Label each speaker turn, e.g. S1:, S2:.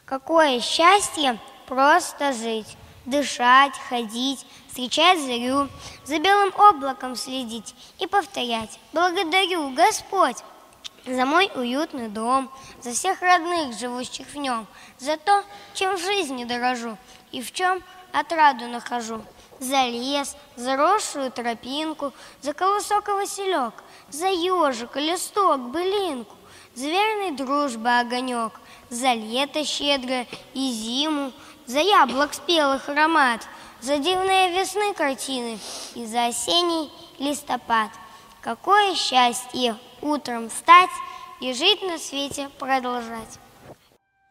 S1: Какое счастье просто жить, дышать, ходить, встречать зарю, за белым облаком следить и повторять: благодарю, Господь, за мой уютный дом, за всех родных, живущих в нем, за то, чем в жизни дорожу и в чем отраду нахожу. За лес, за росшую тропинку, за колосок и василек, за ежика, листок, былинку, за верной дружбы огонек, за лето щедрое и зиму, за яблок спелых аромат, за дивные весны картины и за осенний листопад. Какое счастье утром встать и жить на свете продолжать.